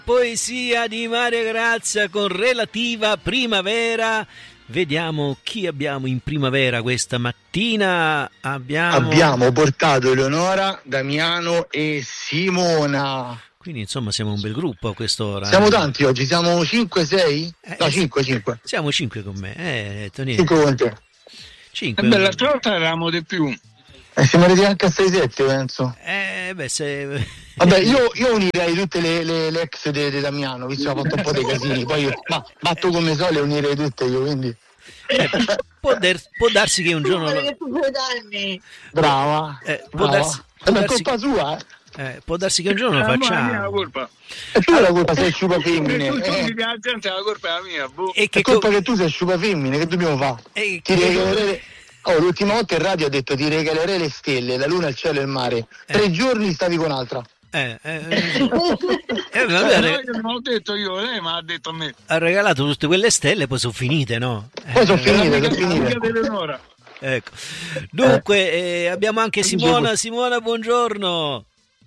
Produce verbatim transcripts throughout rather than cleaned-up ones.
Poesia di Maria Grazia con relativa primavera. Vediamo chi abbiamo in primavera questa mattina. Abbiamo, abbiamo portato Eleonora, Damiano e Simona. Quindi insomma siamo un bel gruppo a quest'ora. Siamo eh. tanti oggi, siamo cinque sei? Eh, no, cinque, cinque. Siamo cinque con me. Eh, cinque con te. cinque. Eh beh, l'altra volta eravamo di più. Eh, siamo arrivati anche a sei sette, penso. Eh, beh, se... Vabbè, io, io unirei tutte le, le, le ex di Damiano, visto che ha fatto un po' dei casini. Poi io, ma batto come so, le unirei tutte io, quindi... Eh, può, der, può darsi che un giorno... Che tu puoi darmi. Brava. Eh, può brava. darsi... È Può una darsi... colpa sua, eh. Eh, può darsi che un giorno lo facciamo. È la colpa. E tu la colpa sei sciupa femmine. Tu, tu eh. mi la gente, la colpa è la mia. Boh. E che è colpa co... che tu sei sciupa femmine, che dobbiamo fare? E Ti che... regalerei... Oh, l'ultima volta in radio ha detto ti regalerei le stelle, la luna, il cielo e il mare. Eh. Tre giorni stavi con altra. Eh, eh, eh, eh, vabbè, Eh, non l'ho detto io, lei mi ha detto a me. ha regalato tutte quelle stelle, poi sono finite, no? Eh, Poi sono eh, finite, sono Amica finite. dell'Eleonora. ecco. Dunque, eh, abbiamo anche Simona. Simona, buongiorno.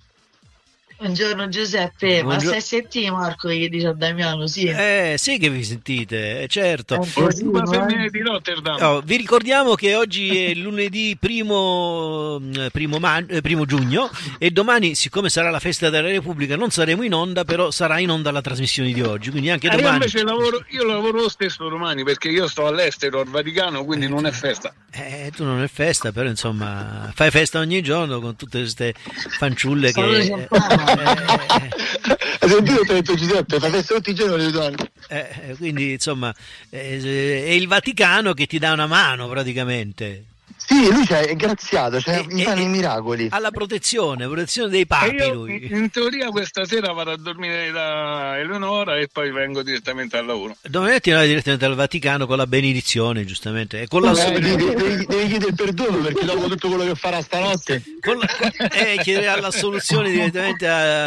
Buongiorno Giuseppe, Buongiorno. ma stai sentendo Marco che dice a Damiano? Sì. Eh, sì che vi sentite, eh, certo. Una femmina di Rotterdam. Oh, vi ricordiamo che oggi è lunedì primo, primo, ma- eh, primo giugno e domani, siccome sarà la festa della Repubblica, non saremo in onda, però sarà in onda la trasmissione di oggi, quindi anche Eh, io domani. invece lavoro, io lavoro lo stesso domani perché io sto all'estero, al Vaticano, quindi non è festa. Eh, tu non è festa, però insomma fai festa ogni giorno con tutte queste fanciulle Solo che... champagne. eh, Hai sentito che ti ho detto Giuseppe, fai festa tutti i giorni le donne. eh, eh, quindi insomma eh, è il Vaticano che ti dà una mano praticamente. Sì, lui c'è, è graziato, cioè, E- mi e- fanno i miracoli. Alla protezione, protezione dei E papi io lui. in teoria questa sera vado a dormire da Eleonora e poi vengo direttamente al lavoro. Domani ti vai direttamente al Vaticano con la benedizione, giustamente, e con la, Eh, devi, devi, devi chiedere perdono perché dopo tutto quello che farà stanotte. con la eh, chiederà l'assoluzione direttamente a,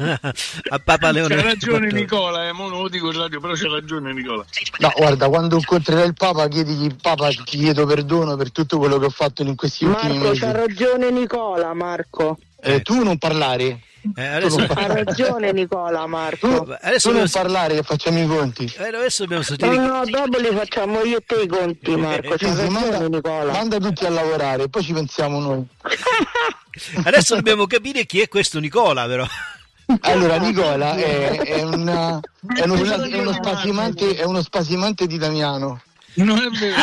a Papa Leone. C'ha ragione Nicola, eh, mo non lo dico in radio, però c'ha ragione Nicola. No, guarda, quando incontrerai il Papa, chiedigli, Papa, ti chiedo perdono per tutto quello che ho fatto in questi ultimi Marco, mesi. c'ha ragione Nicola, Marco. Eh, tu non parlare. Eh, adesso, Tu non Ha ragione Nicola, Marco. Tu, adesso tu non dobbiamo, parlare che facciamo i conti. eh, adesso dobbiamo No, sentire no, dopo li facciamo io e te i conti, Marco. Sì, C'ha sì, ragione manda, Nicola. manda tutti a lavorare, poi ci pensiamo noi. adesso dobbiamo capire chi è questo Nicola, però. Allora, Nicola è, è, una, è, uno, è, uno spasimante, è uno spasimante di Damiano. Non è vero.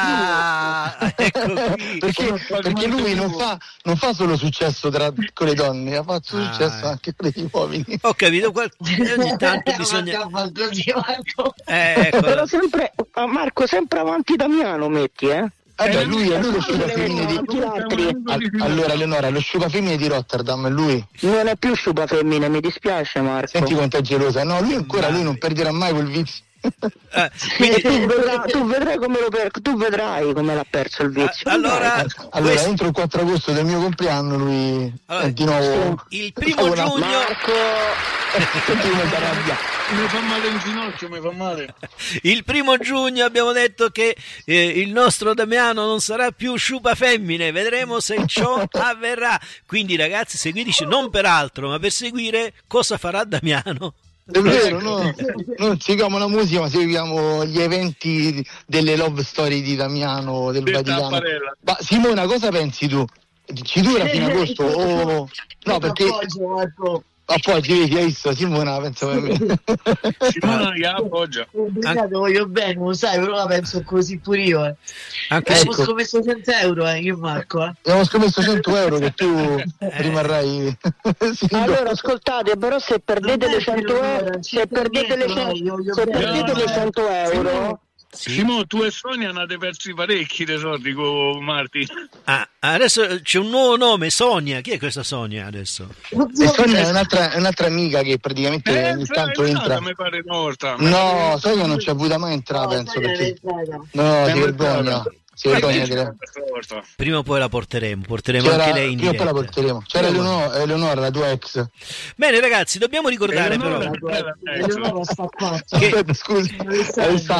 Ah, ecco qui. Perché, perché lui non fa, non fa solo successo tra, con le donne, ha fatto Ah, successo eh. anche con gli uomini. Ho capito, qual- ogni tanto bisogna... Ma così, Marco. Eh, ecco, Però sempre, ah, Marco, sempre avanti Damiano metti, eh? Vabbè, lui è lui lo sciupafemmine di... Avanti l'altri. Al- Allora, Eleonora, lo sciupafemmine di Rotterdam è lui. Non è più sciupa femmina, mi dispiace, Marco. Senti quanto è gelosa. No, lui ancora, lui non perderà mai quel vizio. eh, E quindi, tu, vedrai, tu vedrai come lo per, tu vedrai come l'ha perso il vizio. Ah, allora, Allora, questo- entro il quattro agosto del mio compleanno lui Allora, è di nuovo... il primo giugno... Marco, Senti come si arrabbia. Mi fa male in ginocchio, mi fa male. Il primo giugno abbiamo detto che eh, il nostro Damiano non sarà più sciupa femmine, vedremo se ciò avverrà. Quindi ragazzi, seguiteci non per altro, ma per seguire cosa farà Damiano. È vero, no, non seguiamo la musica, ma seguiamo gli eventi delle love story di Damiano del Detta Vaticano. Apparella. Ma Simona, cosa pensi tu? Ci dura fino a agosto? O... No, perché Appoggio, Marco. appoggi, vedi, hai visto, Simona pensa per me. Simona che appoggia. Te lo voglio bene, lo sai, però la penso così pure io. Eh. Anche Abbiamo se... scommesso cento euro, eh, io e Marco. Eh. Abbiamo scommesso cento euro che tu rimarrai single. allora ascoltate, però se perdete le cento euro, se perdete le cento, se perdete le cento euro, Sì. Simone, tu e Sonia andate persi parecchi dei soldi con Marti. Ah, adesso c'è un nuovo nome, Sonia. Chi è questa Sonia adesso? E Sonia è un'altra, è un'altra amica che praticamente Eh, ogni entra- tanto è entra. entrata, mi pare una volta. No, Sonia non ci ha avuta mai entrare, No, penso, Sonia perché... è entrata. No, È si vergogna. entrata. Si vergogna di lei. Questa volta. Prima o poi la porteremo, porteremo C'era, anche lei in prima o poi la diretta. porteremo. C'era Eleonora, Eleonora, la tua ex. Bene ragazzi, dobbiamo ricordare Eleonora, però bella, Eleonora sta qua. Che- Aspetta, scusa, Alessandra.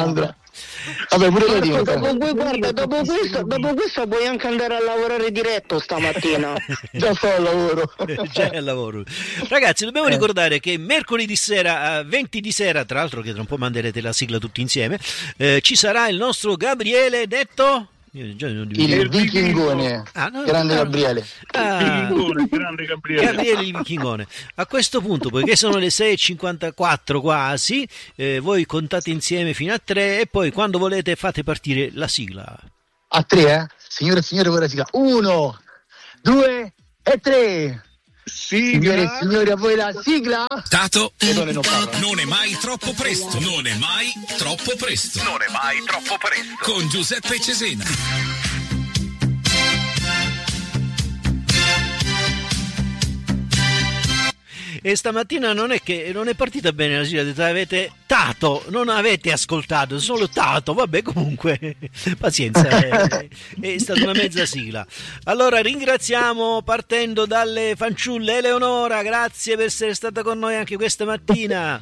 Vabbè, pure io dico. Dopo, guarda, dopo questo, dopo questo puoi anche andare a lavorare diretto stamattina. Già sto al lavoro. Già al lavoro. Ragazzi, dobbiamo eh. ricordare che mercoledì sera a venti di sera, tra l'altro che tra un po' manderete la sigla tutti insieme, eh, ci sarà il nostro Gabriele detto... il Vichingone, ah, no, grande no. Gabriele. Ah, Vichingone, grande Gabriele. Gabriele il Vichingone. A questo punto, poiché sono le sei e cinquantaquattro quasi, eh, voi contate insieme fino a tre e poi quando volete fate partire la sigla. A tre, eh? Signore e signori, ora sigla. Uno, due e tre. Sigla. Signore e signori, a voi la sigla. Tato, non, non è mai troppo presto. Non è mai troppo presto. Non è mai troppo presto. Con Giuseppe Cesena. E stamattina non è che non è partita bene la sigla, avete tato, non avete ascoltato, solo tato, vabbè comunque pazienza, è, è stata una mezza sigla. Allora ringraziamo partendo dalle fanciulle. Eleonora, grazie per essere stata con noi anche questa mattina.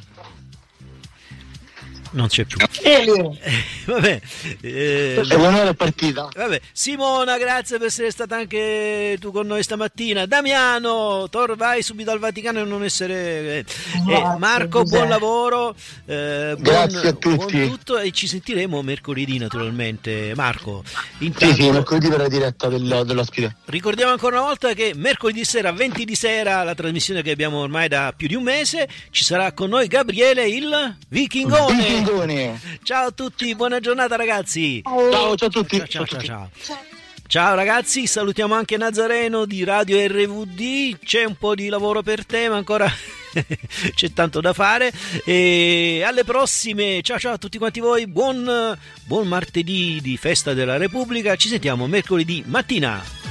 Non c'è più. Elio. Eh, vabbè, eh, Eleonora è partita. Vabbè. Simona, grazie per essere stata anche tu con noi stamattina. Damiano, tor vai subito al Vaticano e non essere. Eh, eh, Marco, buon lavoro. Eh, grazie buon, a tutti. Buon tutto e ci sentiremo mercoledì naturalmente. Marco. Intanto, sì, sì, mercoledì per la diretta del, dell'ospite. Ricordiamo ancora una volta che mercoledì sera, venti di sera, la trasmissione che abbiamo ormai da più di un mese, ci sarà con noi Gabriele il Vichingone. Ciao a tutti, buona giornata ragazzi. Ciao, ciao a tutti. Ciao, ciao, ciao, ciao. Ciao ragazzi, salutiamo anche Nazareno di Radio R V D. C'è un po' di lavoro per te, ma ancora c'è tanto da fare. E alle prossime. Ciao ciao a tutti quanti voi. Buon, buon martedì di festa della Repubblica. Ci sentiamo mercoledì mattina.